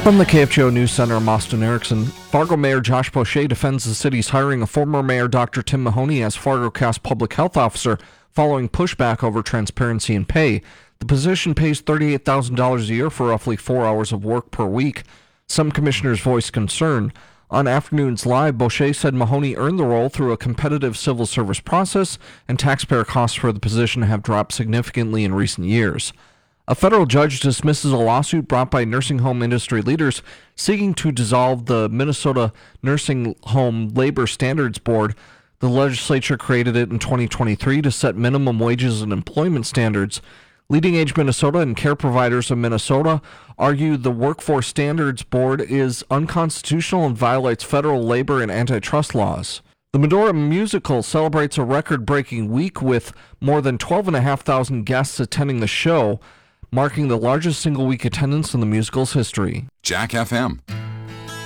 From the KFGO News Center, I'm Austin Erickson. Fargo Mayor Josh Boucher defends the city's hiring of former Mayor Dr. Tim Mahoney as FargoCast Public Health Officer following pushback over transparency in pay. The position pays $38,000 a year for roughly 4 hours of work per week. Some commissioners voiced concern. On Afternoons Live, Boucher said Mahoney earned the role through a competitive civil service process, and taxpayer costs for the position have dropped significantly in recent years. A federal judge dismisses a lawsuit brought by nursing home industry leaders seeking to dissolve the Minnesota Nursing Home Labor Standards Board. The legislature created it in 2023 to set minimum wages and employment standards. Leading Age Minnesota and Care Providers of Minnesota argue the Workforce Standards Board is unconstitutional and violates federal labor and antitrust laws. The Medora Musical celebrates a record-breaking week with more than 12,500 guests attending the show, marking the largest single-week attendance in the musical's history. Jack FM.